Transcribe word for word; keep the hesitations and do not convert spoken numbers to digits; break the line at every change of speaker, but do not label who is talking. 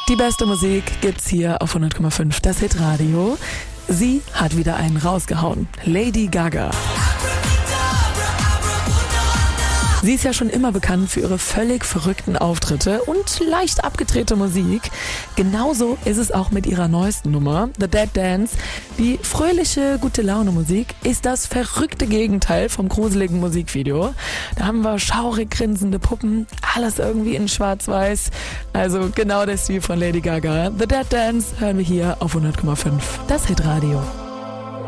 Die beste Musik gibt's hier auf hundert Komma fünf, das Hitradio. Sie hat wieder einen rausgehauen. Lady Gaga. Sie ist ja schon immer bekannt für ihre völlig verrückten Auftritte und leicht abgedrehte Musik. Genauso ist es auch mit ihrer neuesten Nummer, The Dead Dance. Die fröhliche, gute Laune Musik ist das verrückte Gegenteil vom gruseligen Musikvideo. Da haben wir schaurig grinsende Puppen, alles irgendwie in schwarz-weiß. Also genau das wie von Lady Gaga. The Dead Dance hören wir hier auf hundert Komma fünf, das Hitradio.